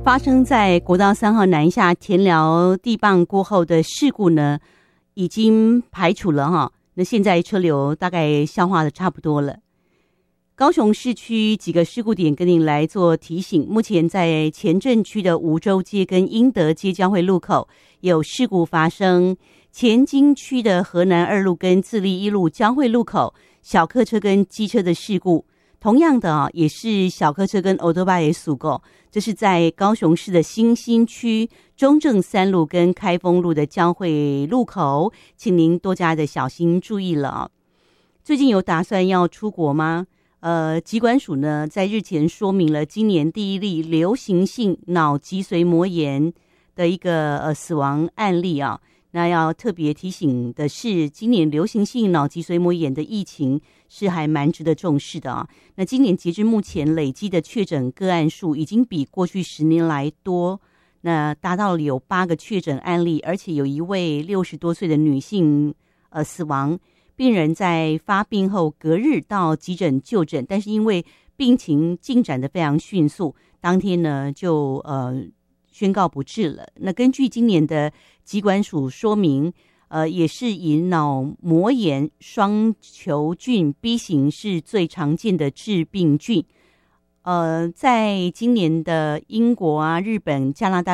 发生在国道3号南下田寮地磅过后的事故呢，已经排除了哈。那现在车流大概消化的差不多了。高雄市区几个事故点跟您来做提醒。目前在前镇区的梧州街跟英德街交汇路口有事故发生，前金区的河南2路跟自立1路交汇路口小客车跟机车的事故。同样的也是小客车跟欧多巴也事故，这是在高雄市的新兴区中正3路跟开封路的交汇路口，请您多加的小心注意了。最近有打算要出国吗？疾管署呢在日前说明了今年第一例流行性脑脊髓膜炎的一个死亡案例啊。那要特别提醒的是，今年流行性脑脊髓膜炎的疫情是还蛮值得重视的啊。那今年截至目前累积的确诊个案数已经比过去10年来多，那达到了有8个确诊案例，而且有一位60多岁的女性死亡。病人在发病后隔日到急诊就诊，但是因为病情进展得非常迅速，当天呢就宣告不治了。那根据今年的疾管署说明，也是以脑膜炎双球菌 B 型是最常见的致病菌。在今年的英国啊、日本、加拿大